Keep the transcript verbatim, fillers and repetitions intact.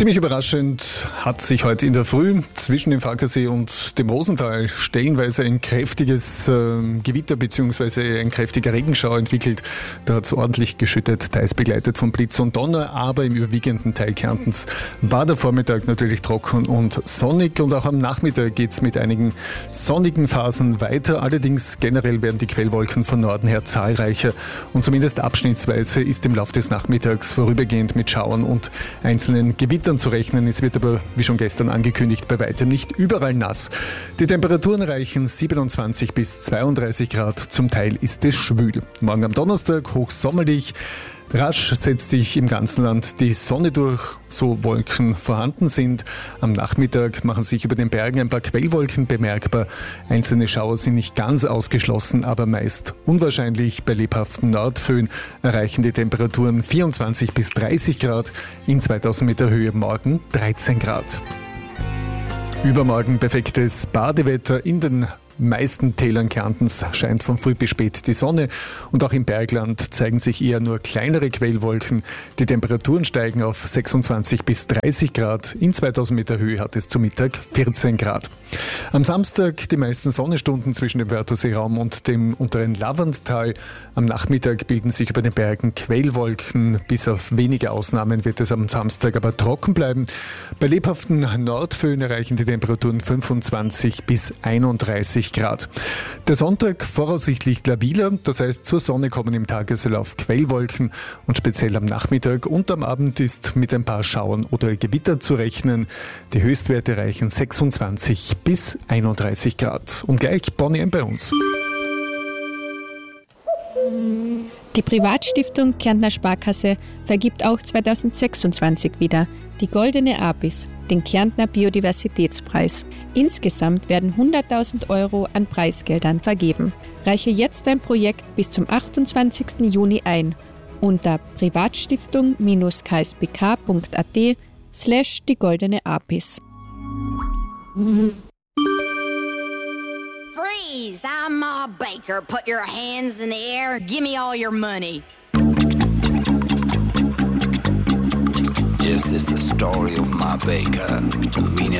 Ziemlich überraschend hat sich heute in der Früh zwischen dem Fackersee und dem Rosental stellenweise ein kräftiges äh, Gewitter bzw. ein kräftiger Regenschauer entwickelt. Da hat es ordentlich geschüttet, teils begleitet von Blitz und Donner, aber im überwiegenden Teil Kärntens war der Vormittag natürlich trocken und sonnig und auch am Nachmittag geht es mit einigen sonnigen Phasen weiter. Allerdings generell werden die Quellwolken von Norden her zahlreicher und zumindest abschnittsweise ist im Laufe des Nachmittags vorübergehend mit Schauern und einzelnen Gewittern zu rechnen. Es wird aber, wie schon gestern angekündigt, bei weitem nicht überall nass. Die Temperaturen reichen siebenundzwanzig bis zweiunddreißig Grad. Zum Teil ist es schwül. Morgen am Donnerstag hochsommerlich. Rasch setzt sich im ganzen Land die Sonne durch, so Wolken vorhanden sind. Am Nachmittag machen sich über den Bergen ein paar Quellwolken bemerkbar. Einzelne Schauer sind nicht ganz ausgeschlossen, aber meist unwahrscheinlich. Bei lebhaften Nordföen erreichen die Temperaturen vierundzwanzig bis dreißig Grad, in zweitausend Meter Höhe morgen dreizehn Grad. Übermorgen perfektes Badewetter in den meisten Tälern Kärntens scheint von früh bis spät die Sonne und auch im Bergland zeigen sich eher nur kleinere Quellwolken. Die Temperaturen steigen auf sechsundzwanzig bis dreißig Grad. In zweitausend Meter Höhe hat es zu Mittag vierzehn Grad. Am Samstag die meisten Sonnenstunden zwischen dem Wörtherseeraum und dem unteren Lavanttal. Am Nachmittag bilden sich über den Bergen Quellwolken. Bis auf wenige Ausnahmen wird es am Samstag aber trocken bleiben. Bei lebhaften Nordföen erreichen die Temperaturen fünfundzwanzig bis einunddreißig Grad. Der Sonntag voraussichtlich labiler, das heißt zur Sonne kommen im Tagesverlauf Quellwolken und speziell am Nachmittag und am Abend ist mit ein paar Schauern oder Gewitter zu rechnen. Die Höchstwerte reichen sechsundzwanzig bis einunddreißig Grad. Und gleich Bonnie M bei uns. Die Privatstiftung Kärntner Sparkasse vergibt auch zweitausendsechsundzwanzig wieder die Goldene Apis, den Kärntner Biodiversitätspreis. Insgesamt werden hunderttausend Euro an Preisgeldern vergeben. Reiche jetzt dein Projekt bis zum achtundzwanzigsten Juni ein unter privatstiftung-ksbk.at slash die Goldene Apis. Freeze! I'm Ma Baker. Put your hands in the air. Give me all your money. This is the story of Ma Baker, the meanest